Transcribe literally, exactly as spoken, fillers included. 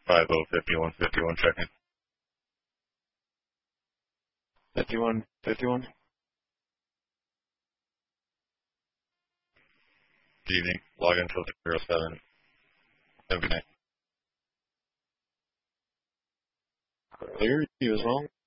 five oh fifty-one fifty-one checking. fifty-one fifty-one. Good evening. Log in till zero seven. Have a good night. Earlier, he was wrong.